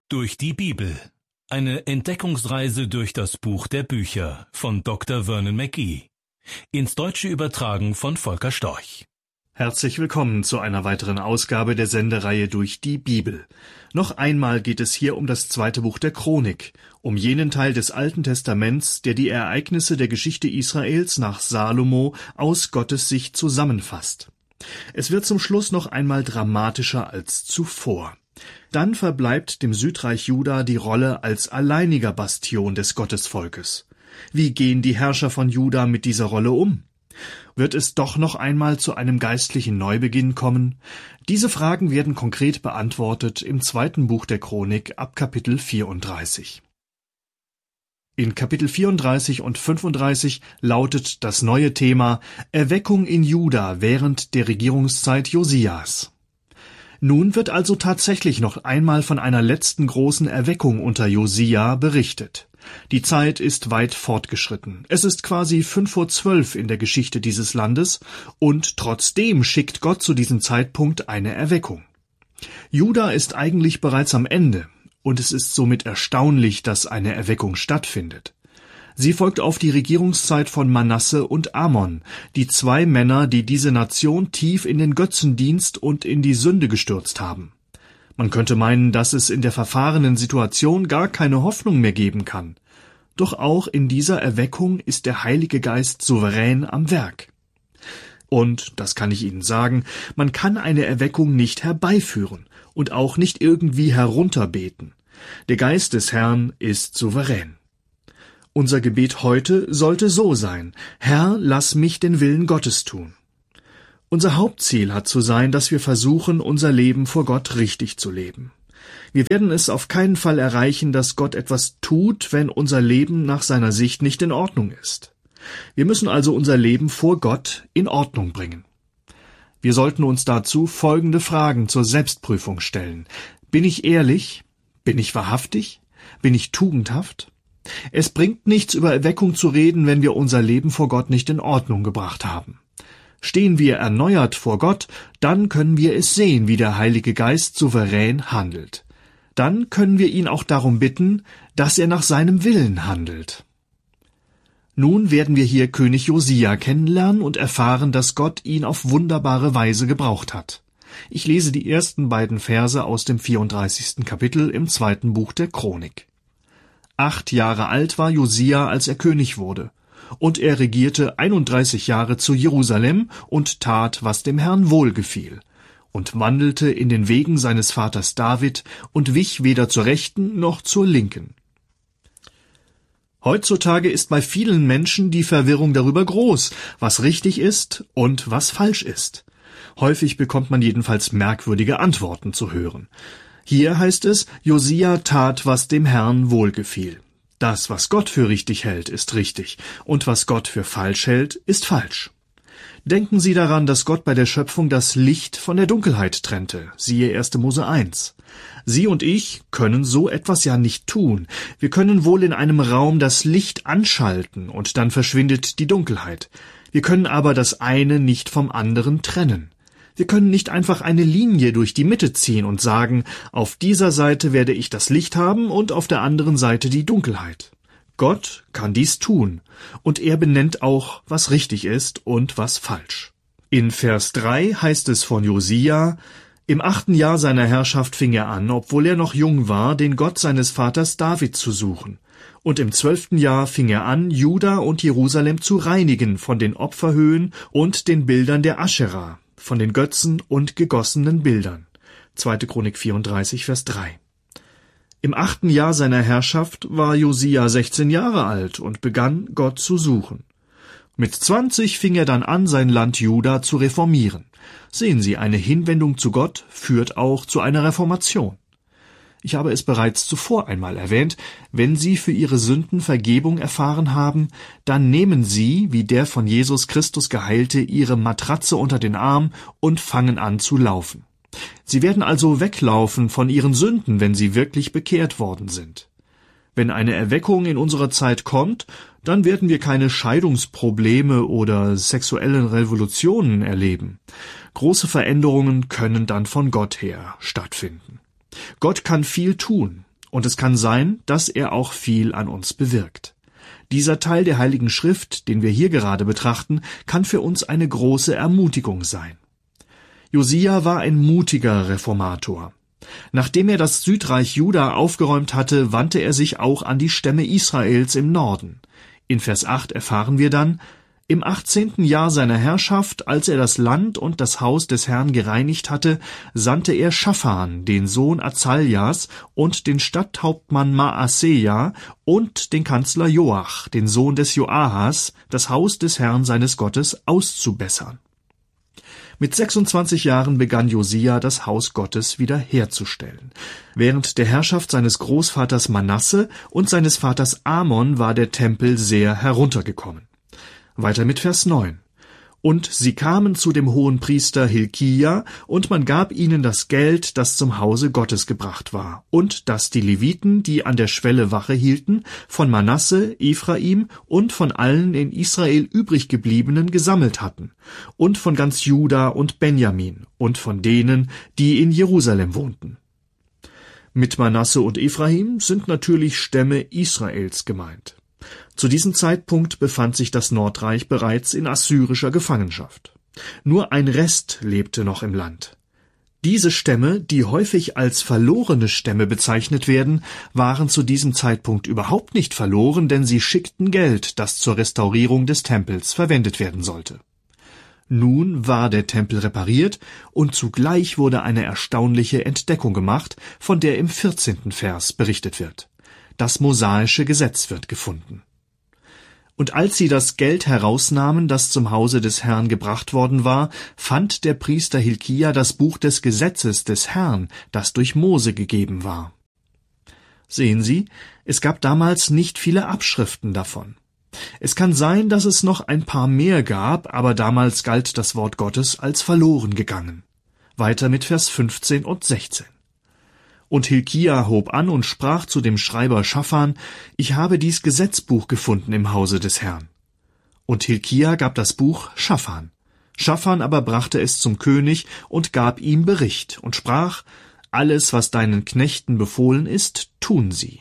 Durch die Bibel. Eine Entdeckungsreise durch das Buch der Bücher von Dr. Vernon McGee. Ins Deutsche übertragen von Volker Storch. Herzlich willkommen zu einer weiteren Ausgabe der Sendereihe Durch die Bibel. Noch einmal geht es hier um das zweite Buch der Chronik, um jenen Teil des Alten Testaments, der die Ereignisse der Geschichte Israels nach Salomo aus Gottes Sicht zusammenfasst. Es wird zum Schluss noch einmal dramatischer als zuvor. Dann verbleibt dem Südreich Juda die Rolle als alleiniger Bastion des Gottesvolkes. Wie gehen die Herrscher von Juda mit dieser Rolle um? Wird es doch noch einmal zu einem geistlichen Neubeginn kommen? Diese Fragen werden konkret beantwortet im zweiten Buch der Chronik ab Kapitel 34. In Kapitel 34 und 35 lautet das neue Thema Erweckung in Juda während der Regierungszeit Josias. Nun wird also tatsächlich noch einmal von einer letzten großen Erweckung unter Josia berichtet. Die Zeit ist weit fortgeschritten. Es ist quasi 11:55 in der Geschichte dieses Landes und trotzdem schickt Gott zu diesem Zeitpunkt eine Erweckung. Juda ist eigentlich bereits am Ende und es ist somit erstaunlich, dass eine Erweckung stattfindet. Sie folgt auf die Regierungszeit von Manasse und Amon, die zwei Männer, die diese Nation tief in den Götzendienst und in die Sünde gestürzt haben. Man könnte meinen, dass es in der verfahrenen Situation gar keine Hoffnung mehr geben kann. Doch auch in dieser Erweckung ist der Heilige Geist souverän am Werk. Und, das kann ich Ihnen sagen, man kann eine Erweckung nicht herbeiführen und auch nicht irgendwie herunterbeten. Der Geist des Herrn ist souverän. Unser Gebet heute sollte so sein: Herr, lass mich den Willen Gottes tun. Unser Hauptziel hat zu sein, dass wir versuchen, unser Leben vor Gott richtig zu leben. Wir werden es auf keinen Fall erreichen, dass Gott etwas tut, wenn unser Leben nach seiner Sicht nicht in Ordnung ist. Wir müssen also unser Leben vor Gott in Ordnung bringen. Wir sollten uns dazu folgende Fragen zur Selbstprüfung stellen. Bin ich ehrlich? Bin ich wahrhaftig? Bin ich tugendhaft? Es bringt nichts, über Erweckung zu reden, wenn wir unser Leben vor Gott nicht in Ordnung gebracht haben. Stehen wir erneuert vor Gott, dann können wir es sehen, wie der Heilige Geist souverän handelt. Dann können wir ihn auch darum bitten, dass er nach seinem Willen handelt. Nun werden wir hier König Josia kennenlernen und erfahren, dass Gott ihn auf wunderbare Weise gebraucht hat. Ich lese die ersten beiden Verse aus dem 34. Kapitel im zweiten Buch der Chronik. 8 Jahre alt war Josia, als er König wurde, und er regierte 31 Jahre zu Jerusalem und tat, was dem Herrn wohlgefiel, und wandelte in den Wegen seines Vaters David und wich weder zur Rechten noch zur Linken. Heutzutage ist bei vielen Menschen die Verwirrung darüber groß, was richtig ist und was falsch ist. Häufig bekommt man jedenfalls merkwürdige Antworten zu hören. Hier heißt es, Josia tat, was dem Herrn wohlgefiel. Das, was Gott für richtig hält, ist richtig, und was Gott für falsch hält, ist falsch. Denken Sie daran, dass Gott bei der Schöpfung das Licht von der Dunkelheit trennte, siehe 1. Mose 1. Sie und ich können so etwas ja nicht tun. Wir können wohl in einem Raum das Licht anschalten, und dann verschwindet die Dunkelheit. Wir können aber das eine nicht vom anderen trennen. Wir können nicht einfach eine Linie durch die Mitte ziehen und sagen, auf dieser Seite werde ich das Licht haben und auf der anderen Seite die Dunkelheit. Gott kann dies tun, und er benennt auch, was richtig ist und was falsch. In Vers 3 heißt es von Josia: Im 8. Jahr seiner Herrschaft fing er an, obwohl er noch jung war, den Gott seines Vaters David zu suchen. Und im 12. Jahr fing er an, Juda und Jerusalem zu reinigen von den Opferhöhen und den Bildern der Aschera, von den Götzen und gegossenen Bildern. 2. Chronik 34, Vers 3. Im 8. Jahr seiner Herrschaft war Josia 16 Jahre alt und begann, Gott zu suchen. Mit 20 fing er dann an, sein Land Juda zu reformieren. Sehen Sie, eine Hinwendung zu Gott führt auch zu einer Reformation. Ich habe es bereits zuvor einmal erwähnt, wenn Sie für Ihre Sünden Vergebung erfahren haben, dann nehmen Sie, wie der von Jesus Christus Geheilte, Ihre Matratze unter den Arm und fangen an zu laufen. Sie werden also weglaufen von Ihren Sünden, wenn Sie wirklich bekehrt worden sind. Wenn eine Erweckung in unserer Zeit kommt, dann werden wir keine Scheidungsprobleme oder sexuellen Revolutionen erleben. Große Veränderungen können dann von Gott her stattfinden. Gott kann viel tun, Und es kann sein, dass er auch viel an uns bewirkt. Dieser Teil der Heiligen Schrift, den wir hier gerade betrachten, kann für uns eine große Ermutigung sein. Josia war ein mutiger Reformator. Nachdem er das Südreich Juda aufgeräumt hatte, wandte er sich auch an die Stämme Israels im Norden. In Vers 8 erfahren wir dann: Im 18. Jahr seiner Herrschaft, als er das Land und das Haus des Herrn gereinigt hatte, sandte er Schaphan, den Sohn Azaljas, und den Stadthauptmann Maaseja und den Kanzler Joach, den Sohn des Joahas, das Haus des Herrn seines Gottes auszubessern. Mit 26 Jahren begann Josia, das Haus Gottes wiederherzustellen. Während der Herrschaft seines Großvaters Manasse und seines Vaters Amon war der Tempel sehr heruntergekommen. Weiter mit Vers 9. Und sie kamen zu dem Hohenpriester Hilkia, und man gab ihnen das Geld, das zum Hause Gottes gebracht war, und das die Leviten, die an der Schwelle Wache hielten, von Manasse, Ephraim und von allen in Israel übriggebliebenen gesammelt hatten, und von ganz Juda und Benjamin, und von denen, die in Jerusalem wohnten. Mit Manasse und Ephraim sind natürlich Stämme Israels gemeint. Zu diesem Zeitpunkt befand sich das Nordreich bereits in assyrischer Gefangenschaft. Nur ein Rest lebte noch im Land. Diese Stämme, die häufig als verlorene Stämme bezeichnet werden, waren zu diesem Zeitpunkt überhaupt nicht verloren, denn sie schickten Geld, das zur Restaurierung des Tempels verwendet werden sollte. Nun war der Tempel repariert und zugleich wurde eine erstaunliche Entdeckung gemacht, von der im 14. Vers berichtet wird. Das mosaische Gesetz wird gefunden. Und als sie das Geld herausnahmen, das zum Hause des Herrn gebracht worden war, fand der Priester Hilkia das Buch des Gesetzes des Herrn, das durch Mose gegeben war. Sehen Sie, es gab damals nicht viele Abschriften davon. Es kann sein, dass es noch ein paar mehr gab, aber damals galt das Wort Gottes als verloren gegangen. Weiter mit Vers 15 und 16. Und Hilkia hob an und sprach zu dem Schreiber Schaphan: Ich habe dies Gesetzbuch gefunden im Hause des Herrn. Und Hilkia gab das Buch Schaphan. Schaphan aber brachte es zum König und gab ihm Bericht und sprach: Alles, was deinen Knechten befohlen ist, tun sie.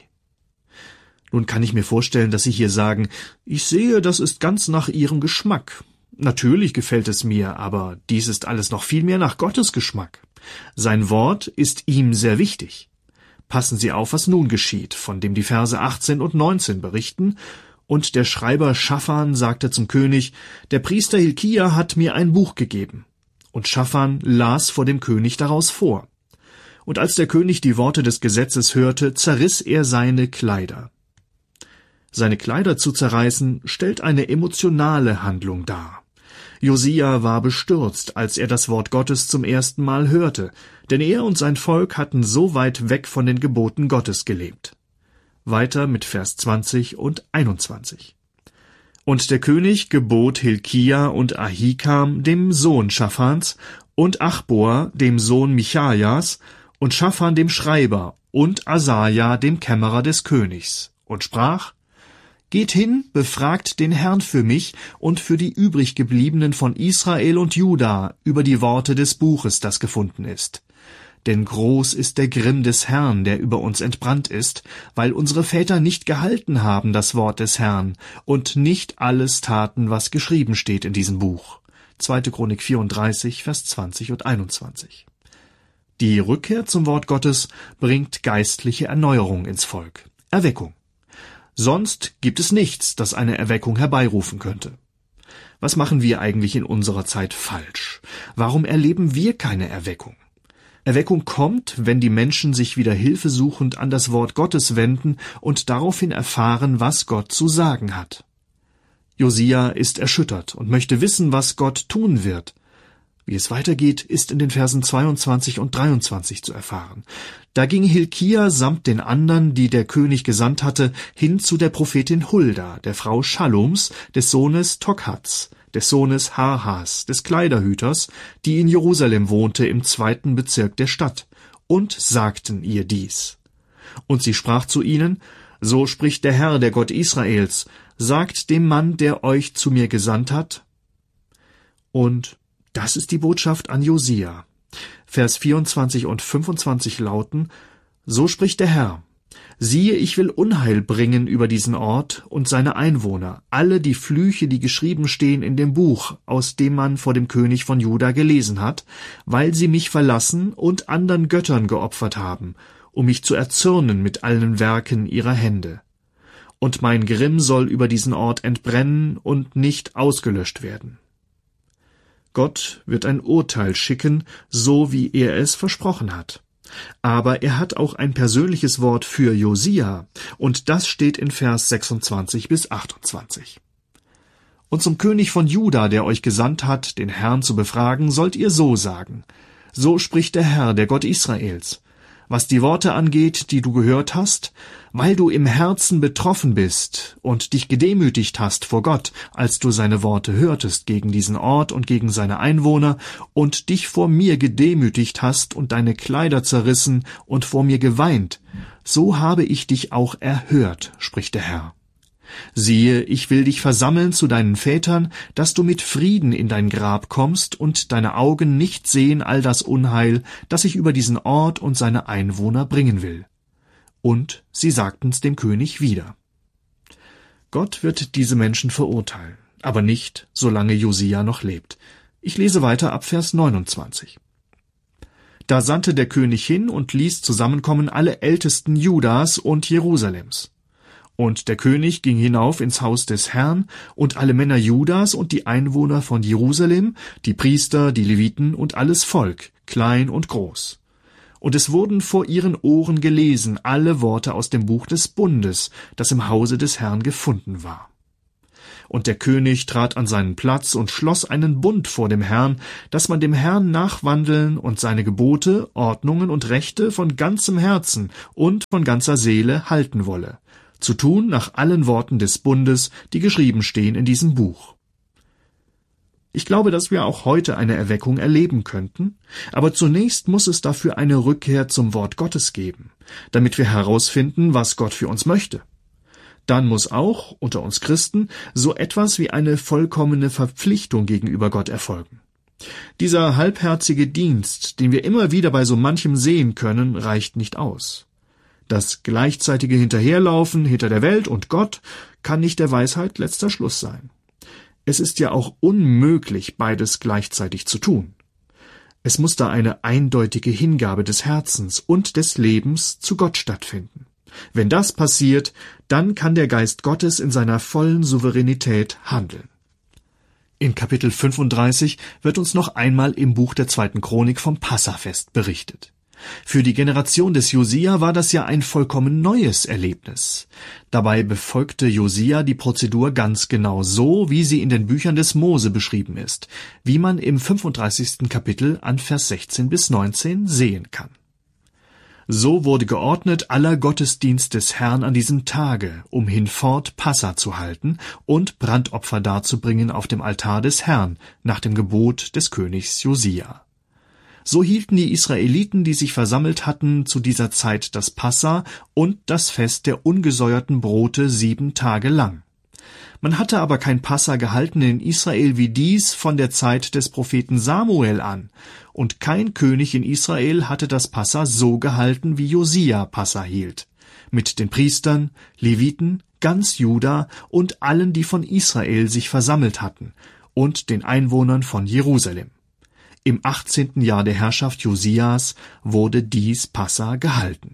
Nun kann ich mir vorstellen, dass Sie hier sagen: Ich sehe, das ist ganz nach Ihrem Geschmack. Natürlich gefällt es mir, aber dies ist alles noch viel mehr nach Gottes Geschmack. Sein Wort ist ihm sehr wichtig. Passen Sie auf, was nun geschieht, von dem die Verse 18 und 19 berichten. Und der Schreiber Schaphan sagte zum König: Der Priester Hilkia hat mir ein Buch gegeben. Und Schaphan las vor dem König daraus vor. Und als der König die Worte des Gesetzes hörte, zerriss er seine Kleider. Seine Kleider zu zerreißen, stellt eine emotionale Handlung dar. Josia war bestürzt, als er das Wort Gottes zum ersten Mal hörte, denn er und sein Volk hatten so weit weg von den Geboten Gottes gelebt. Weiter mit Vers 20 und 21. Und der König gebot Hilkia und Ahikam, dem Sohn Schaphans, und Achbor, dem Sohn Michajas, und Schaphan dem Schreiber, und Asaja, dem Kämmerer des Königs, und sprach: Geht hin, befragt den Herrn für mich und für die übriggebliebenen von Israel und Juda über die Worte des Buches, das gefunden ist. Denn groß ist der Grimm des Herrn, der über uns entbrannt ist, weil unsere Väter nicht gehalten haben das Wort des Herrn und nicht alles taten, was geschrieben steht in diesem Buch. 2. Chronik 34, Vers 20 und 21. Die Rückkehr zum Wort Gottes bringt geistliche Erneuerung ins Volk, Erweckung. Sonst gibt es nichts, das eine Erweckung herbeirufen könnte. Was machen wir eigentlich in unserer Zeit falsch? Warum erleben wir keine Erweckung? Erweckung kommt, wenn die Menschen sich wieder hilfesuchend an das Wort Gottes wenden und daraufhin erfahren, was Gott zu sagen hat. Josia ist erschüttert und möchte wissen, was Gott tun wird. Wie es weitergeht, ist in den Versen 22 und 23 zu erfahren. Da ging Hilkia samt den anderen, die der König gesandt hatte, hin zu der Prophetin Hulda, der Frau Schallums, des Sohnes Tokhats, des Sohnes Harhas, des Kleiderhüters, die in Jerusalem wohnte, im 2. Bezirk der Stadt, und sagten ihr dies. Und sie sprach zu ihnen: So spricht der Herr, der Gott Israels, sagt dem Mann, der euch zu mir gesandt hat. Und das ist die Botschaft an Josia. Vers 24 und 25 lauten: So spricht der Herr: Siehe, ich will Unheil bringen über diesen Ort und seine Einwohner, alle die Flüche, die geschrieben stehen in dem Buch, aus dem man vor dem König von Juda gelesen hat, weil sie mich verlassen und anderen Göttern geopfert haben, um mich zu erzürnen mit allen Werken ihrer Hände. Und mein Grimm soll über diesen Ort entbrennen und nicht ausgelöscht werden. Gott wird ein Urteil schicken, so wie er es versprochen hat. Aber er hat auch ein persönliches Wort für Josia, und das steht in Vers 26 bis 28. Und zum König von Juda, der euch gesandt hat, den Herrn zu befragen, sollt ihr so sagen: So spricht der Herr, der Gott Israels. Was die Worte angeht, die du gehört hast, weil du im Herzen betroffen bist und dich gedemütigt hast vor Gott, als du seine Worte hörtest gegen diesen Ort und gegen seine Einwohner, und dich vor mir gedemütigt hast und deine Kleider zerrissen und vor mir geweint, so habe ich dich auch erhört, spricht der Herr. Siehe, ich will dich versammeln zu deinen Vätern, dass du mit Frieden in dein Grab kommst und deine Augen nicht sehen all das Unheil, das ich über diesen Ort und seine Einwohner bringen will. Und sie sagten's dem König wieder. Gott wird diese Menschen verurteilen, aber nicht, solange Josia noch lebt. Ich lese weiter ab Vers 29. Da sandte der König hin und ließ zusammenkommen alle Ältesten Judas und Jerusalems. Und der König ging hinauf ins Haus des Herrn, und alle Männer Judas und die Einwohner von Jerusalem, die Priester, die Leviten und alles Volk, klein und groß. Und es wurden vor ihren Ohren gelesen alle Worte aus dem Buch des Bundes, das im Hause des Herrn gefunden war. Und der König trat an seinen Platz und schloss einen Bund vor dem Herrn, dass man dem Herrn nachwandeln und seine Gebote, Ordnungen und Rechte von ganzem Herzen und von ganzer Seele halten wolle, zu tun nach allen Worten des Bundes, die geschrieben stehen in diesem Buch. Ich glaube, dass wir auch heute eine Erweckung erleben könnten, aber zunächst muss es dafür eine Rückkehr zum Wort Gottes geben, damit wir herausfinden, was Gott für uns möchte. Dann muss auch, unter uns Christen, so etwas wie eine vollkommene Verpflichtung gegenüber Gott erfolgen. Dieser halbherzige Dienst, den wir immer wieder bei so manchem sehen können, reicht nicht aus. Das gleichzeitige Hinterherlaufen hinter der Welt und Gott kann nicht der Weisheit letzter Schluss sein. Es ist ja auch unmöglich, beides gleichzeitig zu tun. Es muss da eine eindeutige Hingabe des Herzens und des Lebens zu Gott stattfinden. Wenn das passiert, dann kann der Geist Gottes in seiner vollen Souveränität handeln. In Kapitel 35 wird uns noch einmal im Buch der 2. Chronik vom Passafest berichtet. Für die Generation des Josia war das ja ein vollkommen neues Erlebnis. Dabei befolgte Josia die Prozedur ganz genau so, wie sie in den Büchern des Mose beschrieben ist, wie man im 35. Kapitel an Vers 16 bis 19 sehen kann. So wurde geordnet aller Gottesdienst des Herrn an diesem Tage, um hinfort Passa zu halten und Brandopfer darzubringen auf dem Altar des Herrn, nach dem Gebot des Königs Josia. So hielten die Israeliten, die sich versammelt hatten, zu dieser Zeit das Passa und das Fest der ungesäuerten Brote 7 Tage lang. Man hatte aber kein Passa gehalten in Israel wie dies von der Zeit des Propheten Samuel an, und kein König in Israel hatte das Passa so gehalten, wie Josia Passa hielt, mit den Priestern, Leviten, ganz Juda und allen, die von Israel sich versammelt hatten, und den Einwohnern von Jerusalem. Im 18. Jahr der Herrschaft Josias wurde dies Passa gehalten.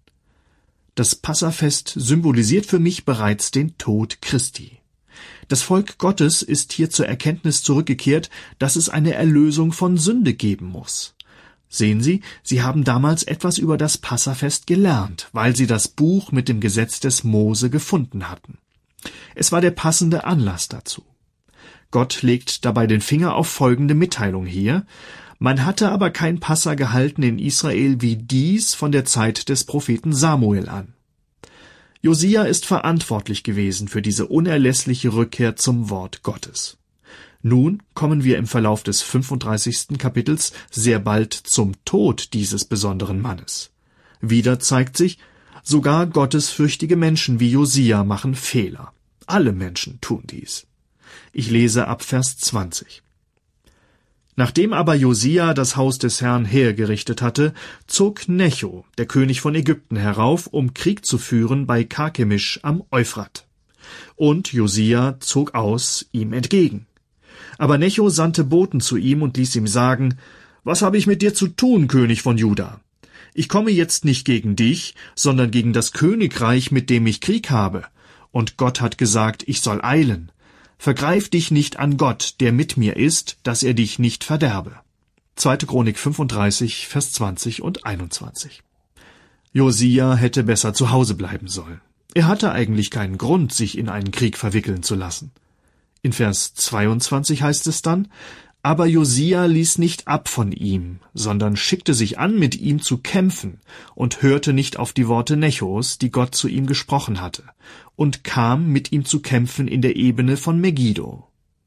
Das Passafest symbolisiert für mich bereits den Tod Christi. Das Volk Gottes ist hier zur Erkenntnis zurückgekehrt, dass es eine Erlösung von Sünde geben muss. Sehen Sie, sie haben damals etwas über das Passafest gelernt, weil sie das Buch mit dem Gesetz des Mose gefunden hatten. Es war der passende Anlass dazu. Gott legt dabei den Finger auf folgende Mitteilung hier: Man hatte aber kein Passa gehalten in Israel wie dies von der Zeit des Propheten Samuel an. Josia ist verantwortlich gewesen für diese unerlässliche Rückkehr zum Wort Gottes. Nun kommen wir im Verlauf des 35. Kapitels sehr bald zum Tod dieses besonderen Mannes. Wieder zeigt sich, sogar gottesfürchtige Menschen wie Josia machen Fehler. Alle Menschen tun dies. Ich lese ab Vers 20. Nachdem aber Josia das Haus des Herrn hergerichtet hatte, zog Necho, der König von Ägypten, herauf, um Krieg zu führen bei Karkemisch am Euphrat. Und Josia zog aus ihm entgegen. Aber Necho sandte Boten zu ihm und ließ ihm sagen: »Was habe ich mit dir zu tun, König von Juda? Ich komme jetzt nicht gegen dich, sondern gegen das Königreich, mit dem ich Krieg habe. Und Gott hat gesagt, ich soll eilen. Vergreif dich nicht an Gott, der mit mir ist, dass er dich nicht verderbe.« 2. Chronik 35, Vers 20 und 21. Josia hätte besser zu Hause bleiben sollen. Er hatte eigentlich keinen Grund, sich in einen Krieg verwickeln zu lassen. In Vers 22 heißt es dann: »Aber Josia ließ nicht ab von ihm, sondern schickte sich an, mit ihm zu kämpfen, und hörte nicht auf die Worte Nechos, die Gott zu ihm gesprochen hatte, und kam, mit ihm zu kämpfen in der Ebene von Megiddo.«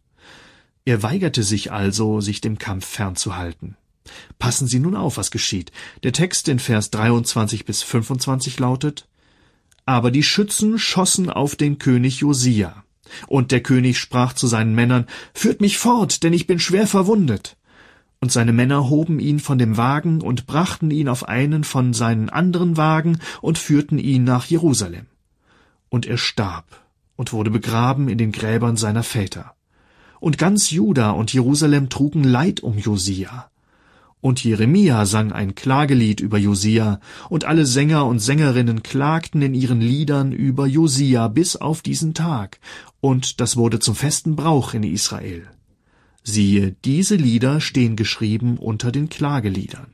Er weigerte sich also, sich dem Kampf fernzuhalten. Passen Sie nun auf, was geschieht. Der Text in Vers 23 bis 25 lautet: »Aber die Schützen schossen auf den König Josia. Und der König sprach zu seinen Männern: »Führt mich fort, denn ich bin schwer verwundet.« Und seine Männer hoben ihn von dem Wagen und brachten ihn auf einen von seinen anderen Wagen und führten ihn nach Jerusalem. Und er starb und wurde begraben in den Gräbern seiner Väter. Und ganz Juda und Jerusalem trugen Leid um Josia. Und Jeremia sang ein Klagelied über Josia, und alle Sänger und Sängerinnen klagten in ihren Liedern über Josia bis auf diesen Tag, und das wurde zum festen Brauch in Israel. Siehe, diese Lieder stehen geschrieben unter den Klageliedern.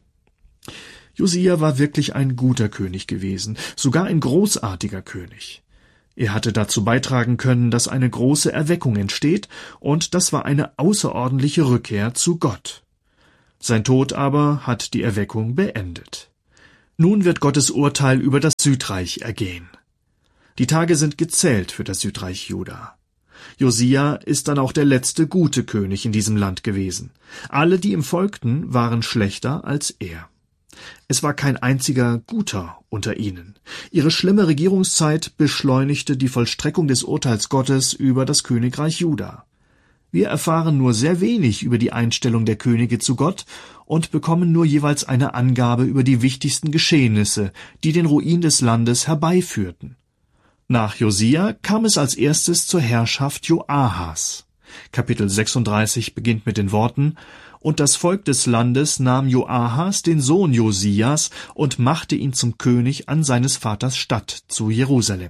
Josia war wirklich ein guter König gewesen, sogar ein großartiger König. Er hatte dazu beitragen können, dass eine große Erweckung entsteht, und das war eine außerordentliche Rückkehr zu Gott. Sein Tod aber hat die Erweckung beendet. Nun wird Gottes Urteil über das Südreich ergehen. Die Tage sind gezählt für das Südreich Juda. Josia ist dann auch der letzte gute König in diesem Land gewesen. Alle, die ihm folgten, waren schlechter als er. Es war kein einziger Guter unter ihnen. Ihre schlimme Regierungszeit beschleunigte die Vollstreckung des Urteils Gottes über das Königreich Juda. Wir erfahren nur sehr wenig über die Einstellung der Könige zu Gott und bekommen nur jeweils eine Angabe über die wichtigsten Geschehnisse, die den Ruin des Landes herbeiführten. Nach Josia kam es als erstes zur Herrschaft Joahas. Kapitel 36 beginnt mit den Worten: »Und das Volk des Landes nahm Joahas, den Sohn Josias, und machte ihn zum König an seines Vaters Stadt zu Jerusalem.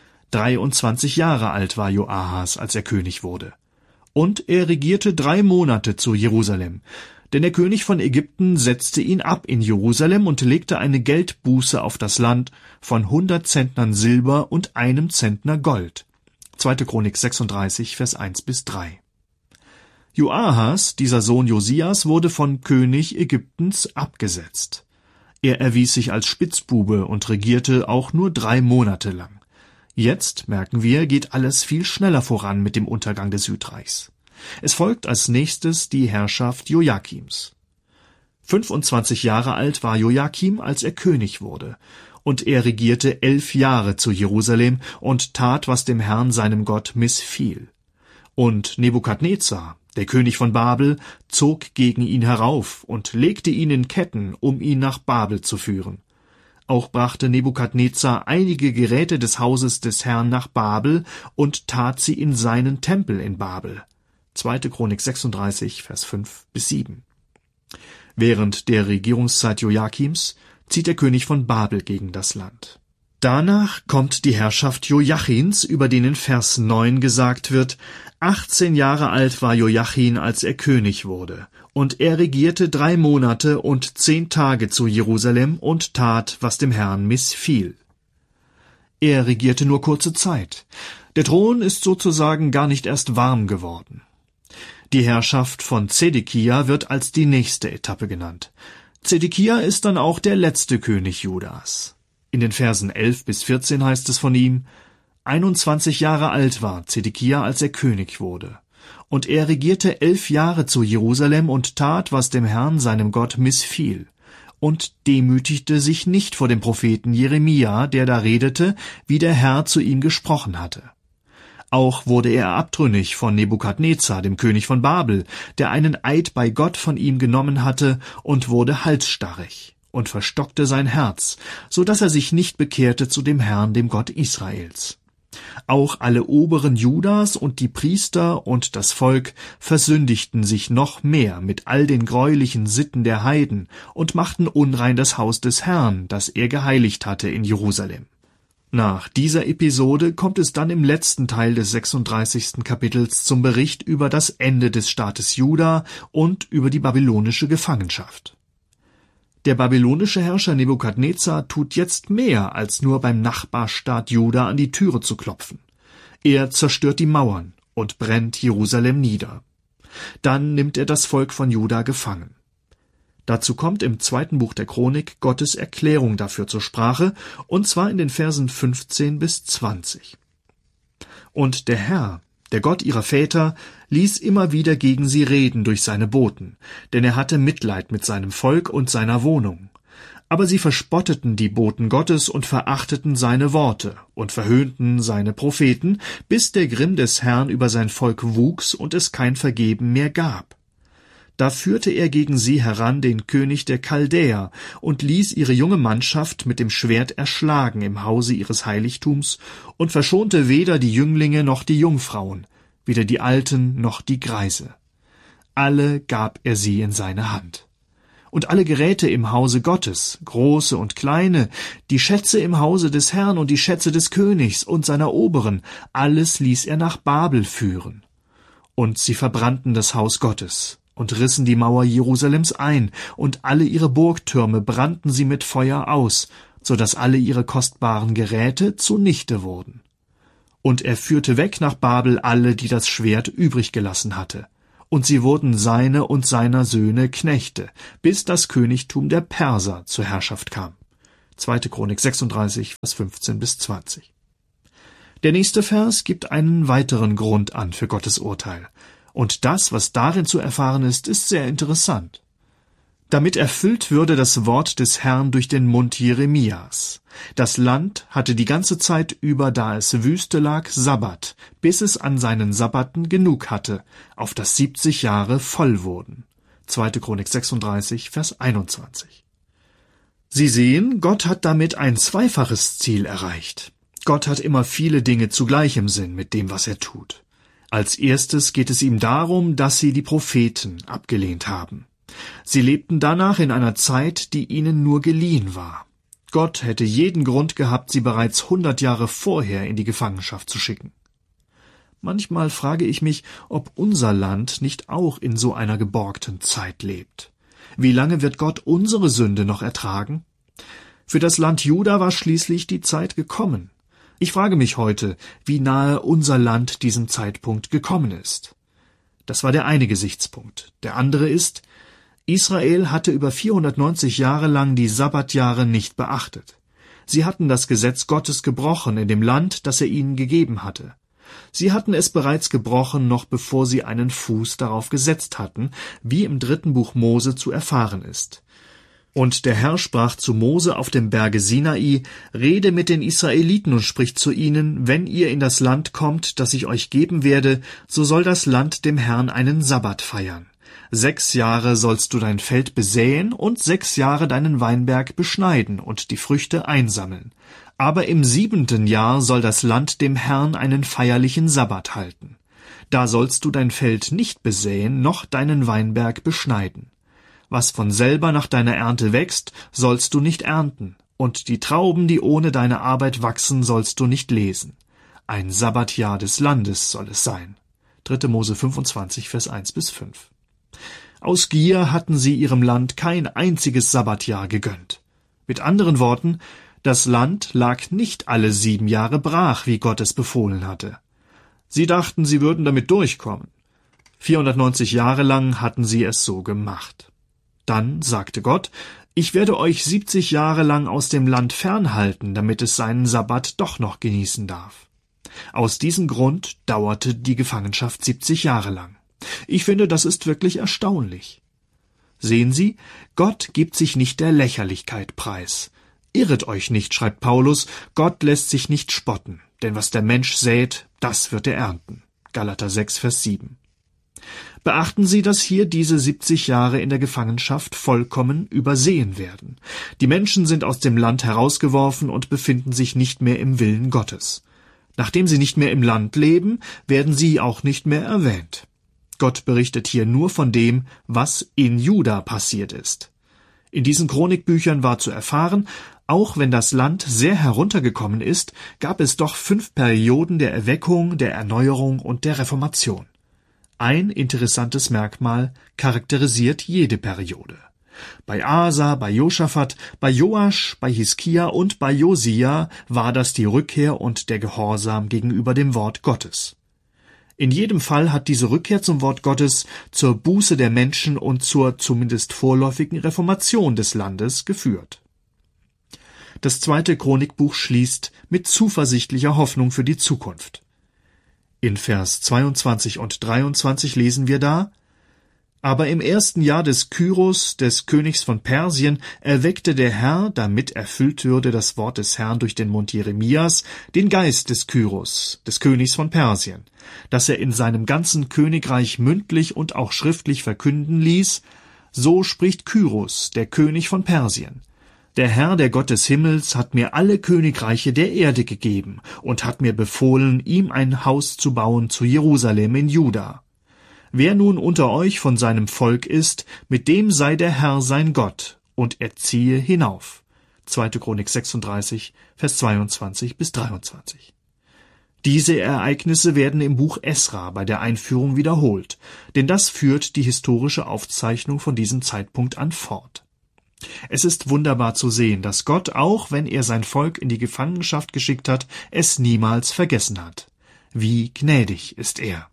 23 Jahre alt war Joahas, als er König wurde. Und er regierte 3 Monate zu Jerusalem, denn der König von Ägypten setzte ihn ab in Jerusalem und legte eine Geldbuße auf das Land von 100 Zentnern Silber und 1 Zentner Gold.« 2. Chronik 36, Vers 1-3. Joahas, dieser Sohn Josias, wurde von König Ägyptens abgesetzt. Er erwies sich als Spitzbube und regierte auch nur 3 Monate lang. Jetzt, merken wir, geht alles viel schneller voran mit dem Untergang des Südreichs. Es folgt als nächstes die Herrschaft Joachims. 25 Jahre alt war Joachim, als er König wurde, und er regierte 11 Jahre zu Jerusalem und tat, was dem Herrn seinem Gott missfiel. Und Nebukadnezar, der König von Babel, zog gegen ihn herauf und legte ihn in Ketten, um ihn nach Babel zu führen. Auch brachte Nebukadnezar einige Geräte des Hauses des Herrn nach Babel und tat sie in seinen Tempel in Babel. 2. Chronik 36, Vers 5-7. Während der Regierungszeit Joachims zieht der König von Babel gegen das Land. Danach kommt die Herrschaft Joachins, über den in Vers 9 gesagt wird: 18 Jahre alt war Joachim, als er König wurde, und er regierte 3 Monate und 10 Tage zu Jerusalem und tat, was dem Herrn missfiel. Er regierte nur kurze Zeit. Der Thron ist sozusagen gar nicht erst warm geworden. Die Herrschaft von Zedekia wird als die nächste Etappe genannt. Zedekia ist dann auch der letzte König Judas. In den Versen 11-14 heißt es von ihm: 21 Jahre alt war Zedekia, als er König wurde. Und er regierte 11 Jahre zu Jerusalem und tat, was dem Herrn seinem Gott missfiel. Und demütigte sich nicht vor dem Propheten Jeremia, der da redete, wie der Herr zu ihm gesprochen hatte. Auch wurde er abtrünnig von Nebukadnezar, dem König von Babel, der einen Eid bei Gott von ihm genommen hatte, und wurde halsstarrig und verstockte sein Herz, so dass er sich nicht bekehrte zu dem Herrn, dem Gott Israels. Auch alle Oberen Judas und die Priester und das Volk versündigten sich noch mehr mit all den greulichen Sitten der Heiden und machten unrein das Haus des Herrn, das er geheiligt hatte in Jerusalem. Nach dieser Episode kommt es dann im letzten Teil des 36. Kapitels zum Bericht über das Ende des Staates Juda und über die babylonische Gefangenschaft. Der babylonische Herrscher Nebukadnezar tut jetzt mehr, als nur beim Nachbarstaat Juda an die Türe zu klopfen. Er zerstört die Mauern und brennt Jerusalem nieder. Dann nimmt er das Volk von Juda gefangen. Dazu kommt im 2. Buch der Chronik Gottes Erklärung dafür zur Sprache, und zwar in den Versen 15 bis 20. Und der Herr, der Gott ihrer Väter, ließ immer wieder gegen sie reden durch seine Boten, denn er hatte Mitleid mit seinem Volk und seiner Wohnung. Aber sie verspotteten die Boten Gottes und verachteten seine Worte und verhöhnten seine Propheten, bis der Grimm des Herrn über sein Volk wuchs und es kein Vergeben mehr gab. Da führte er gegen sie heran den König der Chaldäer und ließ ihre junge Mannschaft mit dem Schwert erschlagen im Hause ihres Heiligtums und verschonte weder die Jünglinge noch die Jungfrauen, weder die Alten noch die Greise. Alle gab er sie in seine Hand. Und alle Geräte im Hause Gottes, große und kleine, die Schätze im Hause des Herrn und die Schätze des Königs und seiner Oberen, alles ließ er nach Babel führen. Und sie verbrannten das Haus Gottes und rissen die Mauer Jerusalems ein, und alle ihre Burgtürme brannten sie mit Feuer aus, so dass alle ihre kostbaren Geräte zunichte wurden. Und er führte weg nach Babel alle, die das Schwert übrig gelassen hatte, und sie wurden seine und seiner Söhne Knechte, bis das Königtum der Perser zur Herrschaft kam. 2. Chronik 36, Vers 15 bis 20. Der nächste Vers gibt einen weiteren Grund an für Gottes Urteil. Und das, was darin zu erfahren ist, ist sehr interessant. Damit erfüllt würde das Wort des Herrn durch den Mund Jeremias. Das Land hatte die ganze Zeit über, da es Wüste lag, Sabbat, bis es an seinen Sabbaten genug hatte, auf dass 70 Jahre voll wurden. 2. Chronik 36, Vers 21. Sie sehen, Gott hat damit ein zweifaches Ziel erreicht. Gott hat immer viele Dinge zugleich im Sinn mit dem, was er tut. Als erstes geht es ihm darum, dass sie die Propheten abgelehnt haben. Sie lebten danach in einer Zeit, die ihnen nur geliehen war. Gott hätte jeden Grund gehabt, sie bereits 100 Jahre vorher in die Gefangenschaft zu schicken. Manchmal frage ich mich, ob unser Land nicht auch in so einer geborgten Zeit lebt. Wie lange wird Gott unsere Sünde noch ertragen? Für das Land Juda war schließlich die Zeit gekommen. Ich frage mich heute, wie nahe unser Land diesem Zeitpunkt gekommen ist. Das war der eine Gesichtspunkt. Der andere ist, Israel hatte über 490 Jahre lang die Sabbatjahre nicht beachtet. Sie hatten das Gesetz Gottes gebrochen in dem Land, das er ihnen gegeben hatte. Sie hatten es bereits gebrochen, noch bevor sie einen Fuß darauf gesetzt hatten, wie im 3. Buch Mose zu erfahren ist. Und der Herr sprach zu Mose auf dem Berge Sinai, rede mit den Israeliten und sprich zu ihnen, wenn ihr in das Land kommt, das ich euch geben werde, so soll das Land dem Herrn einen Sabbat feiern. 6 Jahre sollst du dein Feld besäen und 6 Jahre deinen Weinberg beschneiden und die Früchte einsammeln. Aber im 7. Jahr soll das Land dem Herrn einen feierlichen Sabbat halten. Da sollst du dein Feld nicht besäen, noch deinen Weinberg beschneiden. Was von selber nach deiner Ernte wächst, sollst du nicht ernten, und die Trauben, die ohne deine Arbeit wachsen, sollst du nicht lesen. Ein Sabbatjahr des Landes soll es sein. 3. Mose 25, Vers 1 bis 5. Aus Gier hatten sie ihrem Land kein einziges Sabbatjahr gegönnt. Mit anderen Worten, das Land lag nicht alle 7 Jahre brach, wie Gott es befohlen hatte. Sie dachten, sie würden damit durchkommen. 490 Jahre lang hatten sie es so gemacht. Dann sagte Gott, ich werde euch 70 Jahre lang aus dem Land fernhalten, damit es seinen Sabbat doch noch genießen darf. Aus diesem Grund dauerte die Gefangenschaft 70 Jahre lang. Ich finde, das ist wirklich erstaunlich. Sehen Sie, Gott gibt sich nicht der Lächerlichkeit preis. Irret euch nicht, schreibt Paulus, Gott lässt sich nicht spotten. Denn was der Mensch sät, das wird er ernten. Galater 6, Vers 7. Beachten Sie, dass hier diese 70 Jahre in der Gefangenschaft vollkommen übersehen werden. Die Menschen sind aus dem Land herausgeworfen und befinden sich nicht mehr im Willen Gottes. Nachdem sie nicht mehr im Land leben, werden sie auch nicht mehr erwähnt. Gott berichtet hier nur von dem, was in Juda passiert ist. In diesen Chronikbüchern war zu erfahren, auch wenn das Land sehr heruntergekommen ist, gab es doch 5 Perioden der Erweckung, der Erneuerung und der Reformation. Ein interessantes Merkmal charakterisiert jede Periode. Bei Asa, bei Josaphat, bei Joasch, bei Hiskia und bei Josia war das die Rückkehr und der Gehorsam gegenüber dem Wort Gottes. In jedem Fall hat diese Rückkehr zum Wort Gottes zur Buße der Menschen und zur zumindest vorläufigen Reformation des Landes geführt. Das 2. Chronikbuch schließt mit zuversichtlicher Hoffnung für die Zukunft. In Vers 22 und 23 lesen wir da: Aber im 1. Jahr des Kyros, des Königs von Persien, erweckte der Herr, damit erfüllt würde das Wort des Herrn durch den Mund Jeremias, den Geist des Kyros, des Königs von Persien, dass er in seinem ganzen Königreich mündlich und auch schriftlich verkünden ließ: So spricht Kyros, der König von Persien. Der Herr, der Gott des Himmels, hat mir alle Königreiche der Erde gegeben und hat mir befohlen, ihm ein Haus zu bauen zu Jerusalem in Juda. Wer nun unter euch von seinem Volk ist, mit dem sei der Herr sein Gott, und er ziehe hinauf. 2. Chronik 36, Vers 22 bis 23. Diese Ereignisse werden im Buch Esra bei der Einführung wiederholt, denn das führt die historische Aufzeichnung von diesem Zeitpunkt an fort. Es ist wunderbar zu sehen, dass Gott, auch wenn er sein Volk in die Gefangenschaft geschickt hat, es niemals vergessen hat. Wie gnädig ist er.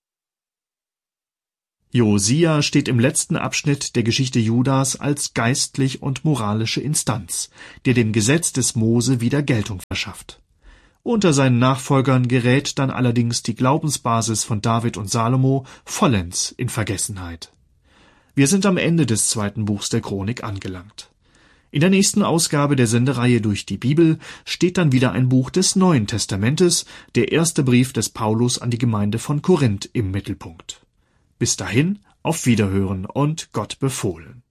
Josia steht im letzten Abschnitt der Geschichte Judas als geistlich und moralische Instanz, der dem Gesetz des Mose wieder Geltung verschafft. Unter seinen Nachfolgern gerät dann allerdings die Glaubensbasis von David und Salomo vollends in Vergessenheit. Wir sind am Ende des 2. Buchs der Chronik angelangt. In der nächsten Ausgabe der Sendereihe durch die Bibel steht dann wieder ein Buch des Neuen Testamentes, der erste Brief des Paulus an die Gemeinde von Korinth im Mittelpunkt. Bis dahin, auf Wiederhören und Gott befohlen.